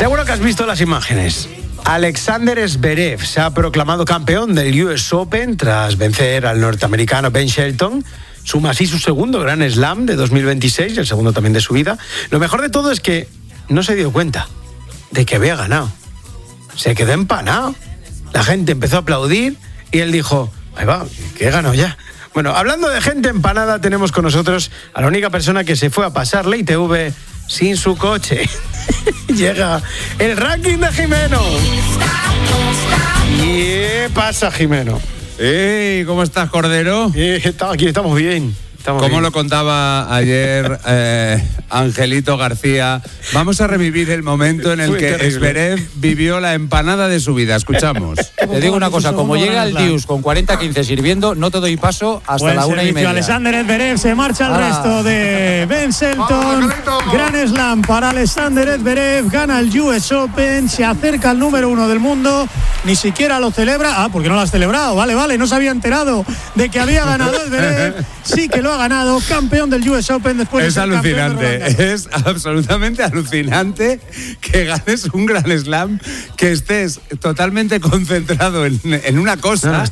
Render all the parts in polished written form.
Seguro que has visto las imágenes. Alexander Zverev se ha proclamado campeón del US Open tras vencer al norteamericano Ben Shelton. Suma así su segundo Grand Slam de 2026 y el segundo también de su vida. Lo mejor de todo es que no se dio cuenta de que había ganado. Se quedó empanado. La gente empezó a aplaudir y él dijo, ahí va, que he ganado ya. Bueno, hablando de gente empanada, tenemos con nosotros a la única persona que se fue a pasar la ITV sin su coche. Llega el ranking de Jimeno. ¿Qué pasa, Jimeno? ¿Cómo estás, Cordero? Aquí estamos bien. Como lo contaba ayer Angelito García, vamos a revivir el momento en el que Zverev vivió la empanada de su vida. Escuchamos. Te digo una cosa, como llega el Dius con 40-15 sirviendo, no te doy paso hasta la 1:30. Alexander Zverev, se marcha el resto de Ben Shelton. Gran Slam para Alexander Zverev, gana el US Open, se acerca al número 1 del mundo, ni siquiera lo celebra. Porque no lo has celebrado, vale, no se había enterado de que había ganado Zverev. Sí que lo ha ganado, campeón del US Open después de ser alucinante, es absolutamente alucinante que ganes un Grand Slam, que estés totalmente concentrado en una cosa.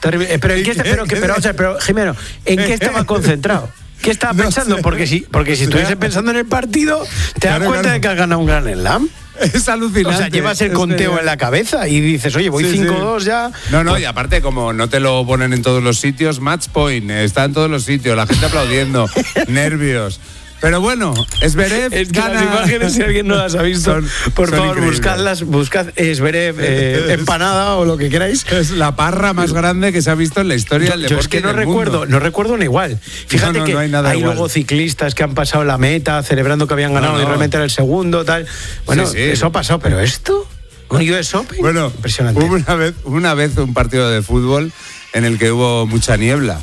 Pero Jimeno, ¿en qué estaba concentrado? ¿Qué estaba pensando? Sé. Porque si estuviese pensando en el partido, te das cuenta de que has ganado un Grand Slam. Es alucinante. O sea, llevas el conteo en la cabeza y dices, oye, voy 5-2 ya. No, y aparte, como no te lo ponen en todos los sitios, match point, está en todos los sitios, la gente aplaudiendo, nervios. Pero bueno, Zverev gana. Las imágenes, si alguien no las ha visto, por favor, buscadlas. Buscad Zverev empanada o lo que queráis. Es la parra más grande que se ha visto en la historia del deporte. Es que no recuerdo una igual. Fíjate que hay luego ciclistas que han pasado la meta celebrando que habían ganado y realmente era el segundo, tal. Bueno, eso ha pasado, pero esto, un US Open. Bueno, impresionante. Hubo una vez un partido de fútbol en el que hubo mucha niebla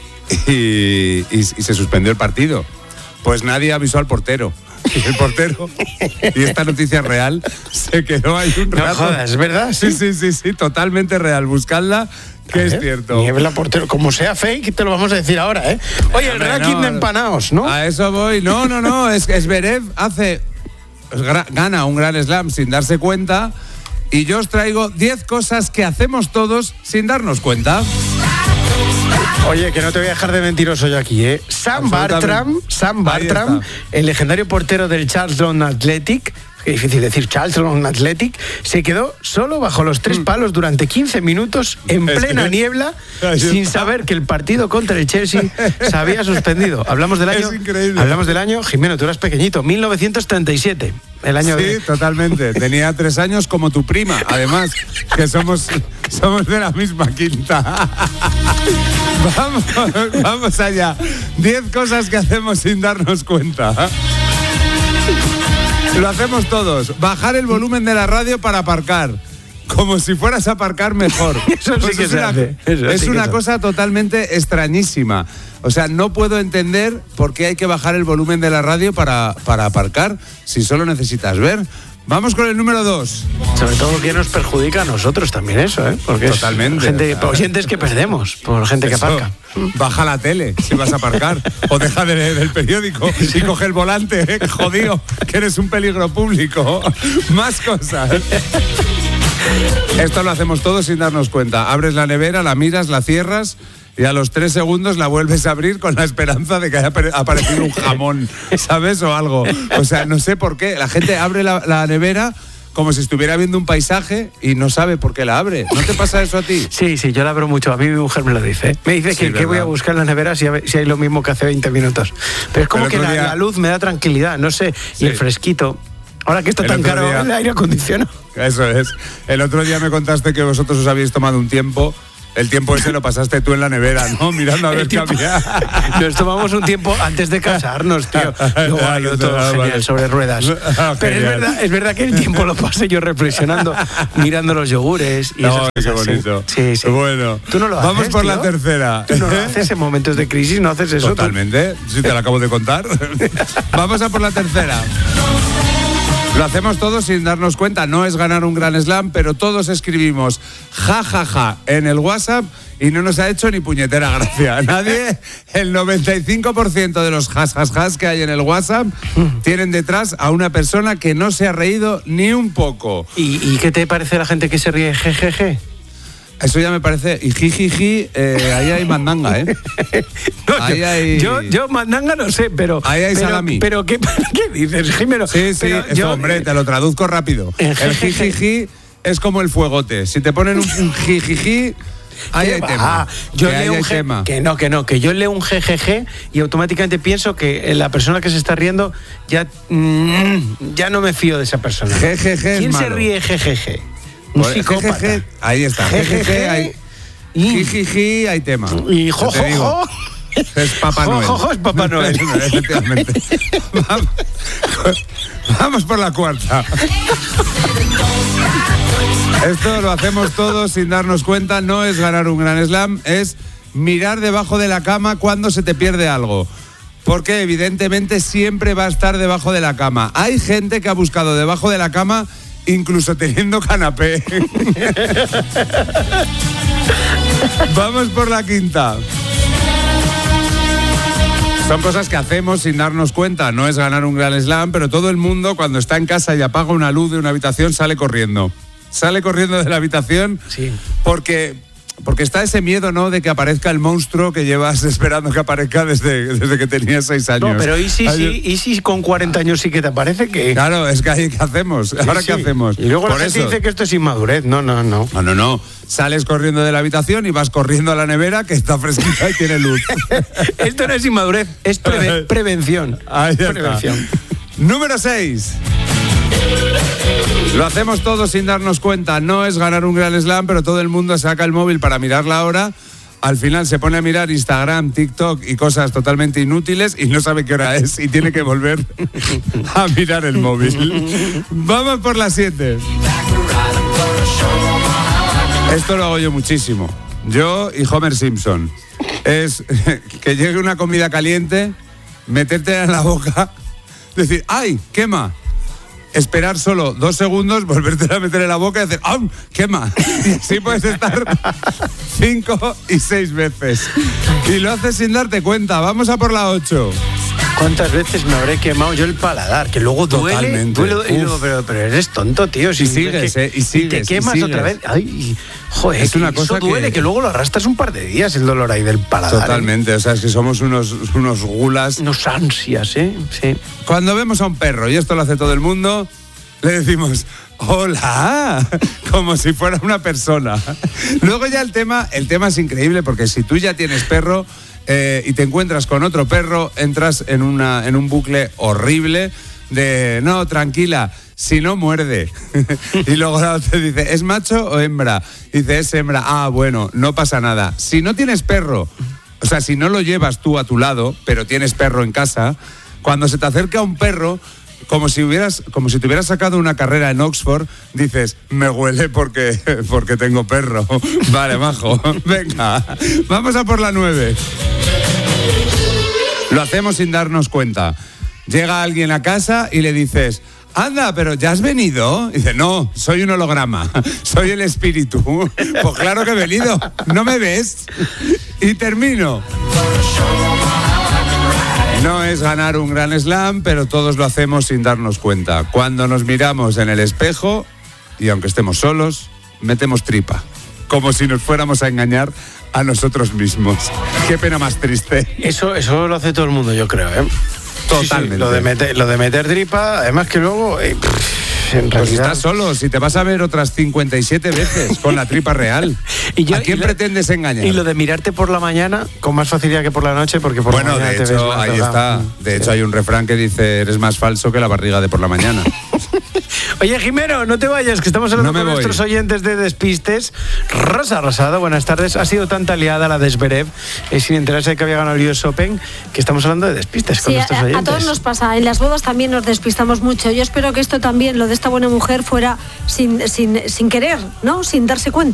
y se suspendió el partido. Pues nadie avisó al portero. Y el portero, y esta noticia es real, se quedó ahí un rato. No jodas, ¿es verdad? Sí, totalmente real. Buscadla, que es cierto. Niebla, portero. Como sea fake, te lo vamos a decir ahora, ¿eh? Oye, el ranking de empanados, ¿no? A eso voy. No. Es que Zverev gana un Grand Slam sin darse cuenta. Y yo os traigo 10 cosas que hacemos todos sin darnos cuenta. Oye, que no te voy a dejar de mentiroso yo aquí, ¿eh? Sam Bartram, el legendario portero del Charlton Athletic, qué difícil decir Charlton Athletic, se quedó solo bajo los 3 palos durante 15 minutos en plena niebla, sin saber que el partido contra el Chelsea se había suspendido. Hablamos del año. Es increíble. Hablamos del año, Jimeno, tú eras pequeñito, 1937. El año totalmente. Tenía 3 años como tu prima, además, que somos de la misma quinta. Vamos allá. 10 cosas que hacemos sin darnos cuenta. Lo hacemos todos. Bajar el volumen de la radio para aparcar. Como si fueras a aparcar mejor. Eso sí que se hace. Es una cosa totalmente extrañísima. O sea, no puedo entender por qué hay que bajar el volumen de la radio para aparcar si solo necesitas ver. Vamos con el número 2. Sobre todo que nos perjudica a nosotros también eso, ¿eh? Porque totalmente. Oyentes que perdemos por gente que aparca. Baja la tele si vas a aparcar. O deja de leer el periódico y coge el volante, jodido, que eres un peligro público. Más cosas. Esto lo hacemos todos sin darnos cuenta. Abres la nevera, la miras, la cierras y a los 3 segundos la vuelves a abrir con la esperanza de que haya aparecido un jamón, ¿sabes? O algo. O sea, no sé por qué. La gente abre la nevera como si estuviera viendo un paisaje y no sabe por qué la abre. ¿No te pasa eso a ti? Sí, yo la abro mucho. A mí mi mujer me lo dice. Me dice que voy a buscar en la nevera si hay lo mismo que hace 20 minutos. Pero es como que la luz me da tranquilidad, no sé. Y el fresquito. Ahora que está tan caro el aire acondicionado. Eso es. El otro día me contaste que vosotros os habéis tomado un tiempo. El tiempo ese lo pasaste tú en la nevera, ¿no? Mirando a ver qué había. Nos tomamos un tiempo antes de casarnos, tío. Luego todo genial, sobre ruedas. Pero es verdad que el tiempo lo pasé yo reflexionando, mirando los yogures y esas qué bonito. Sí. Bueno, ¿tú no lo haces, vamos por tío? la tercera. ¿Tú no lo haces en momentos de crisis? ¿No haces eso? Totalmente, si te lo acabo de contar. Vamos a por la tercera. Lo hacemos todos sin darnos cuenta, no es ganar un Grand Slam, pero todos escribimos ja en el WhatsApp y no nos ha hecho ni puñetera gracia. Nadie, el 95% de los has que hay en el WhatsApp tienen detrás a una persona que no se ha reído ni un poco. ¿Y qué te parece la gente que se ríe jejeje? Eso ya me parece, y jijiji, ahí hay mandanga, ¿eh? No, ahí hay... yo mandanga no sé, pero... Ahí hay salami. Pero ¿qué dices, Jimeno? Sí, eso, hombre, te lo traduzco rápido. El jijiji es como el fuegote. Si te ponen un jijiji, ahí hay tema. Yo leo un tema. Que yo leo un jejeje y automáticamente pienso que la persona que se está riendo ya no me fío de esa persona. Jejeje ¿Quién es se malo. ríe jejeje? Un psicópata. Jejeje, ahí está. Jejeje, hay... Jijiji, hay tema. Y jojojo. Es Papá Noel. Jojojo es Papá Noel. Efectivamente. Vamos por la cuarta. Esto lo hacemos todos sin darnos cuenta. No es ganar un Grand Slam, es mirar debajo de la cama cuando se te pierde algo. Porque evidentemente siempre va a estar debajo de la cama. Hay gente que ha buscado debajo de la cama incluso teniendo canapé. Vamos por la quinta. Son cosas que hacemos sin darnos cuenta. No es ganar un Grand Slam, pero todo el mundo cuando está en casa y apaga una luz de una habitación sale corriendo. Sale corriendo de la habitación porque está ese miedo, ¿no?, de que aparezca el monstruo que llevas esperando que aparezca desde que tenías 6 años. No, pero ¿y si con 40 años sí que te aparece? ¿Qué? Claro, es que ahí ¿qué hacemos? ¿Ahora qué hacemos? Y luego por la gente eso dice que esto es inmadurez. No. No. Sales corriendo de la habitación y vas corriendo a la nevera que está fresquita y tiene luz. Esto no es inmadurez, es prevención. Ahí está. Prevención. Número 6. Lo hacemos todos sin darnos cuenta. No es ganar un Grand Slam, pero todo el mundo saca el móvil para mirar la hora. Al final se pone a mirar Instagram, TikTok y cosas totalmente inútiles y no sabe qué hora es y tiene que volver a mirar el móvil. Vamos por las 7. Esto lo hago yo muchísimo. Yo y Homer Simpson. Es que llegue una comida caliente, metértela en la boca, decir, ¡ay, quema! Esperar solo 2 segundos, volverte a meter en la boca y decir ¡ah, quema! Y así puedes estar 5 y 6 veces. Y lo haces sin darte cuenta. Vamos a por la 8. ¿Cuántas veces me habré quemado yo el paladar? Que luego duele. Pero eres tonto, tío. Si sigues, y te quemas otra vez. Ay, joder, es una cosa eso duele, que luego lo arrastras un par de días el dolor ahí del paladar. Totalmente, o sea, es que somos unos gulas. Unos ansias, ¿eh? Sí. Cuando vemos a un perro, y esto lo hace todo el mundo, le decimos ¡hola! Como si fuera una persona. Luego ya el tema es increíble, porque si tú ya tienes perro y te encuentras con otro perro, entras en un bucle horrible de no, tranquila, si no muerde. Y luego te dice, ¿es macho o hembra? Dice, es hembra. Ah, bueno, no pasa nada. Si no tienes perro, o sea, si no lo llevas tú a tu lado, pero tienes perro en casa, cuando se te acerca un perro, como si te hubieras sacado una carrera en Oxford, dices, me huele porque tengo perro. Vale, majo, venga, vamos a por la 9. Lo hacemos sin darnos cuenta. Llega alguien a casa y le dices, anda, pero ¿ya has venido? Y dice, no, soy un holograma, soy el espíritu. Pues claro que he venido, ¿no me ves? Y termino. No es ganar un Grand Slam, pero todos lo hacemos sin darnos cuenta. Cuando nos miramos en el espejo, y aunque estemos solos, metemos tripa. Como si nos fuéramos a engañar a nosotros mismos. Qué pena más triste. Eso lo hace todo el mundo, yo creo, ¿eh? Totalmente. Sí, lo de meter tripa, además que luego... en realidad... Pues estás solo, si te vas a ver otras 57 veces con la tripa real. ¿A quién pretendes engañar? Y lo de mirarte por la mañana con más facilidad que por la noche, porque por la mañana de te hecho, ves más ahí está. De hecho, hay un refrán que dice, eres más falso que la barriga de por la mañana. Oye, Jimeno, no te vayas, que estamos hablando con nuestros oyentes de Despistes. Rosa Rosado, buenas tardes. Ha sido tanta liada la de Zverev, sin enterarse de que había ganado el US Open, que estamos hablando de Despistes con nuestros oyentes. A todos nos pasa, en las bodas también nos despistamos mucho. Yo espero que esto también, lo de esta buena mujer, fuera sin querer, ¿no? Sin darse cuenta.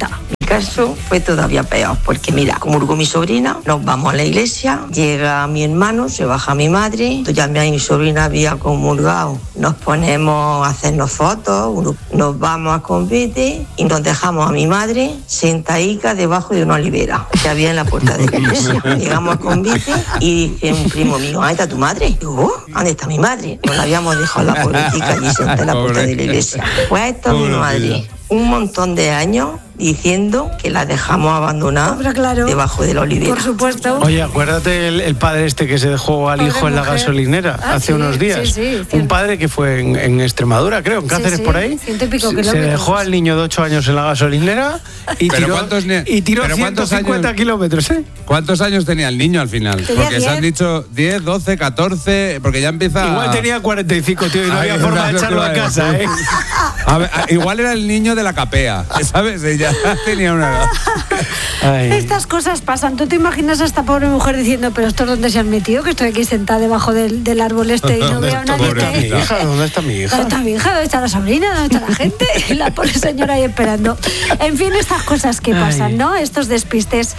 caso fue todavía peor, porque mira, comulgó mi sobrina, nos vamos a la iglesia, llega mi hermano, se baja mi madre, ya mi sobrina había comulgado, nos ponemos a hacernos fotos, nos vamos a convite y nos dejamos a mi madre sentadica debajo de una olivera que había en la puerta de la iglesia. Llegamos a convite y dice un primo mío, ¿dónde está tu madre? Digo, ¿dónde está mi madre? Nos la habíamos dejado la pobretica allí sentada en la puerta de la iglesia. Pues esto es mi madre. Un montón de años diciendo que la dejamos abandonada debajo de la olivera. Por supuesto. Oye, acuérdate el padre este que se dejó al hijo en la gasolinera hace unos días. Sí, un padre que fue en Extremadura, creo, en Cáceres, por ahí. 100 y pico se kilómetros. dejó al niño de 8 años en la gasolinera y tiró 150 kilómetros, ¿eh? ¿Cuántos años tenía el niño al final? Porque se han dicho 10, 12, 14, porque ya empieza... Igual tenía 45, tío, y no había forma de echarlo a casa, ¿eh? A ver, igual era el niño de la capea, ¿sabes? Ella tenía una edad. Estas cosas pasan. ¿Tú te imaginas a esta pobre mujer diciendo, pero esto dónde se han metido? Que estoy aquí sentada debajo del árbol este y no veo a nadie. ¿Dónde está mi hija? ¿Dónde está mi hija? ¿Dónde está la sobrina? ¿Dónde está la gente? Y la pobre señora ahí esperando. En fin, estas cosas que pasan, ¿no? Estos despistes.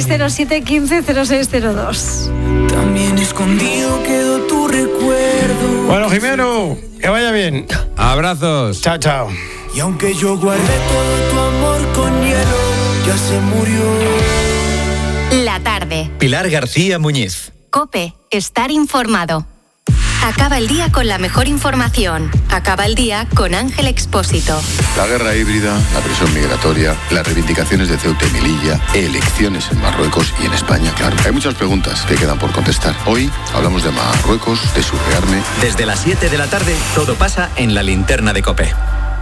607-15-0602. También escondido quedó tu recuerdo. Bueno, Jimeno, que vaya bien. Abrazos. Chao, chao. Y aunque yo guardé todo tu amor con hielo, ya se murió. La tarde. Pilar García Muñiz. COPE. Estar informado. Acaba el día con la mejor información. Acaba el día con Ángel Expósito. La guerra híbrida, la presión migratoria, las reivindicaciones de Ceuta y Melilla, elecciones en Marruecos y en España, claro. Hay muchas preguntas que quedan por contestar. Hoy hablamos de Marruecos, de su rearme. Desde las 7 de la tarde, todo pasa en la linterna de COPE.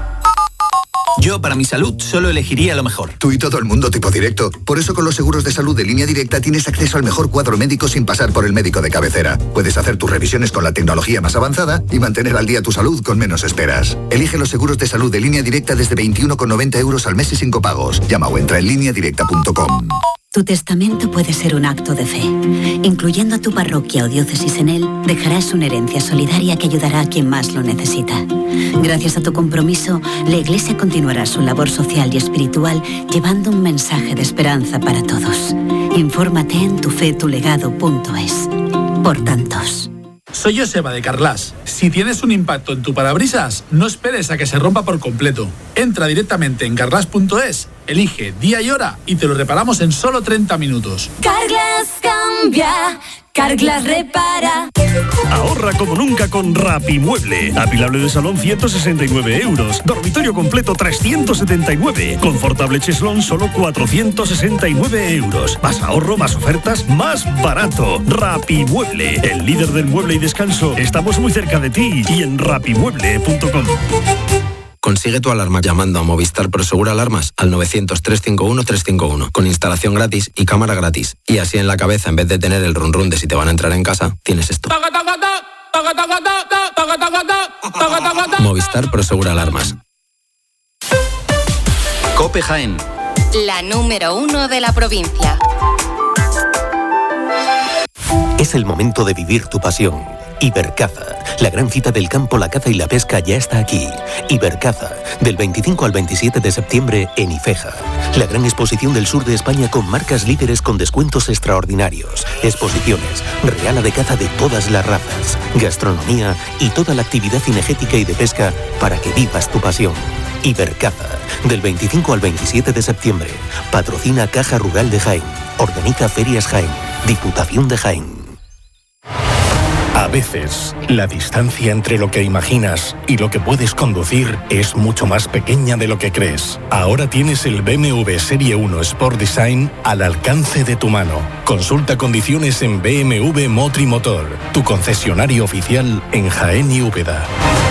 Yo, para mi salud, solo elegiría lo mejor. Tú y todo el mundo tipo directo. Por eso con los seguros de salud de Línea Directa tienes acceso al mejor cuadro médico sin pasar por el médico de cabecera. Puedes hacer tus revisiones con la tecnología más avanzada y mantener al día tu salud con menos esperas. Elige los seguros de salud de Línea Directa desde 21,90 € al mes y sin copagos. Llama o entra en lineadirecta.com. Tu testamento puede ser un acto de fe. Incluyendo a tu parroquia o diócesis en él, dejarás una herencia solidaria que ayudará a quien más lo necesita. Gracias a tu compromiso, la Iglesia continuará su labor social y espiritual llevando un mensaje de esperanza para todos. Infórmate en tufetulegado.es. Por tantos. Soy Joseba de Carglass. Si tienes un impacto en tu parabrisas, no esperes a que se rompa por completo. Entra directamente en carglass.es, elige día y hora y te lo reparamos en solo 30 minutos. Carglass cambia, Carglass repara. Ahorra como nunca con Rapimueble. Apilable de salón 169 €. Dormitorio completo 379. Confortable cheslón solo 469 €. Más ahorro, más ofertas, más barato. Rapimueble, el líder del mueble y descanso. Estamos muy cerca de ti y en rapimueble.com. Consigue tu alarma llamando a Movistar Prosegur Alarmas al 900-351-351 con instalación gratis y cámara gratis. Y así en la cabeza, en vez de tener el run run de si te van a entrar en casa, tienes esto. Movistar Prosegur Alarmas. COPE Jaén. La número 1 de la provincia. Es el momento de vivir tu pasión. Ibercaza, la gran cita del campo, la caza y la pesca ya está aquí. Ibercaza, del 25 al 27 de septiembre en Ifeja. La gran exposición del sur de España con marcas líderes con descuentos extraordinarios. Exposiciones, regala de caza de todas las razas, gastronomía y toda la actividad cinegética y de pesca para que vivas tu pasión. Ibercaza, del 25 al 27 de septiembre. Patrocina Caja Rural de Jaén. Organiza Ferias Jaén. Diputación de Jaén. A veces, la distancia entre lo que imaginas y lo que puedes conducir es mucho más pequeña de lo que crees. Ahora tienes el BMW Serie 1 Sport Design al alcance de tu mano. Consulta condiciones en BMW Motrimotor, tu concesionario oficial en Jaén y Úbeda.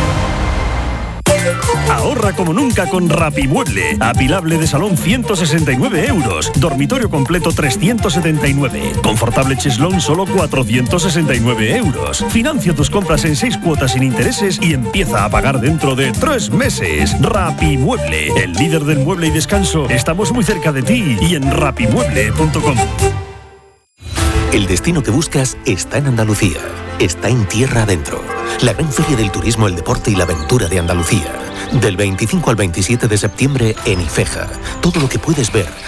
Ahorra como nunca con Rapimueble. Apilable de salón 169 €. Dormitorio completo 379. Confortable cheslón solo 469 €. Financia tus compras en 6 cuotas sin intereses y empieza a pagar dentro de 3 meses. Rapimueble, el líder del mueble y descanso. Estamos muy cerca de ti y en rapimueble.com. El destino que buscas está en Andalucía. Está en tierra adentro. La gran feria del turismo, el deporte y la aventura de Andalucía. Del 25 al 27 de septiembre en Ifeja. Todo lo que puedes ver,